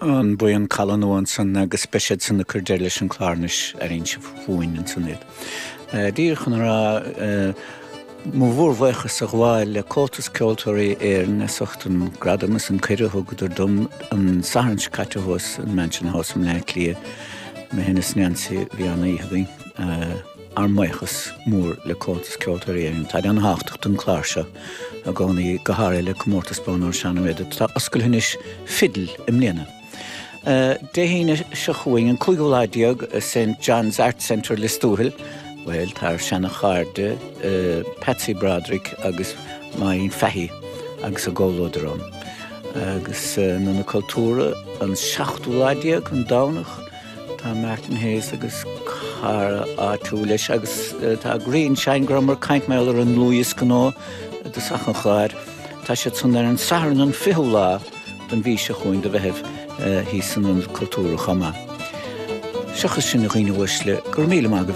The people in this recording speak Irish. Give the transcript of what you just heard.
an buon Callanóan san agus speisiad san na Cordéir leis an Clárnis ein se fúin an sanid. Dír chun ra mó bhórhhacha a gháil le cótas ceoltóirí éireann is ochtan gradamas an cuireadh goidir dom an saharns caitehos an Mansion House am le clia me hinnas Nancy bhí anna íhagaí ar maichas mór le cótas ceoltóirí éireann. Tá an háachtacht an chláirse a gánaí gohair le comórtas bánar seanna méad. Tá oscail hinnis fidal im léana. Déhíine se chuing an cúigúláideag St. John's Art Centre Listúhil, well, tar seanna cháirde Patsy Broderick agus maín fehi agus a gólódarán. Agus na cultúra an seachtúláideag an dánach, tá Martin Hayes agus Cara áú leis agus tá Green Shine-Grummer Caintmeiler an Louis Canó de sachan cháir, tá sé tún ar an saharan an fihulá den bhí se chuin de bheitheh hí san an cultúra chama. Seachas sin a riine bhuisle gur míle mága